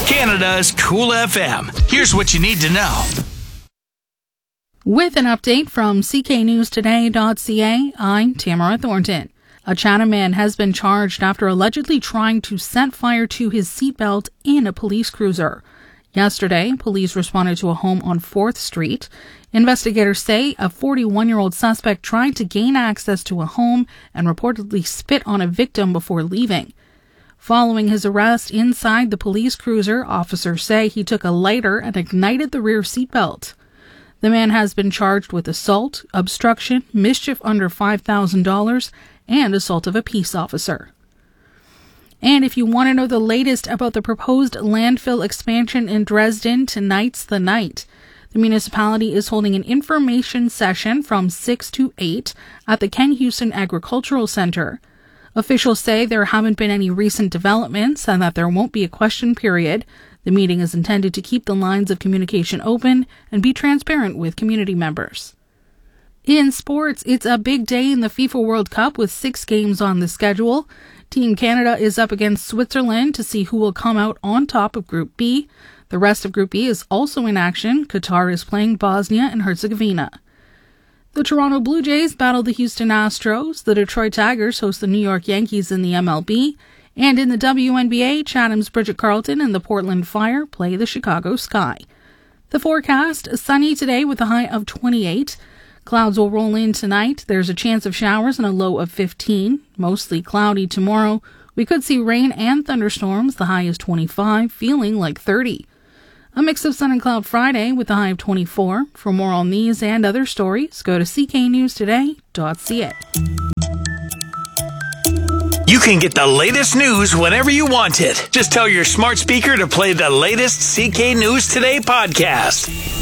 Canada's Cool FM. Here's what you need to know. With an update from cknewstoday.ca, I'm Tamara Thornton. A Chatham man has been charged after allegedly trying to set fire to his seatbelt in a police cruiser. Yesterday, police responded to a home on 4th Street. Investigators say a 41-year-old suspect tried to gain access to a home and reportedly spit on a victim before leaving. Following his arrest inside the police cruiser, officers say he took a lighter and ignited the rear seatbelt. The man has been charged with assault, obstruction, mischief under $5,000, and assault of a peace officer. And if you want to know the latest about the proposed landfill expansion in Dresden, tonight's the night. The municipality is holding an information session from 6 to 8 at the Ken Houston Agricultural Center. Officials say there haven't been any recent developments and that there won't be a question period. The meeting is intended to keep the lines of communication open and be transparent with community members. In sports, it's a big day in the FIFA World Cup with 6 games on the schedule. Team Canada is up against Switzerland to see who will come out on top of Group B. The rest of Group B is also in action. Qatar is playing Bosnia and Herzegovina. The Toronto Blue Jays battle the Houston Astros. The Detroit Tigers host the New York Yankees in the MLB. And in the WNBA, Chatham's Bridget Carlton and the Portland Fire play the Chicago Sky. The forecast, sunny today with a high of 28. Clouds will roll in tonight. There's a chance of showers and a low of 15. Mostly cloudy tomorrow. We could see rain and thunderstorms. The high is 25, feeling like 30. A mix of sun and cloud Friday with a high of 24. For more on these and other stories, go to cknewstoday.ca. You can get the latest news whenever you want it. Just tell your smart speaker to play the latest CK News Today podcast.